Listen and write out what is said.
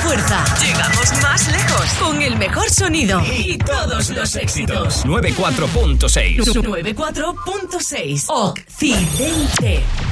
fuerza. Llegamos más lejos con el mejor sonido y todos los éxitos. 94.6. 94.6. Occidente.